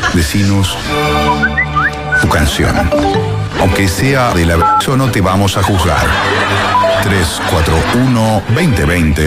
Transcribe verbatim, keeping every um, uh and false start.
Decinos tu canción. Aunque sea de la... Eso no te vamos a juzgar. tres cuatro uno, veinte veinte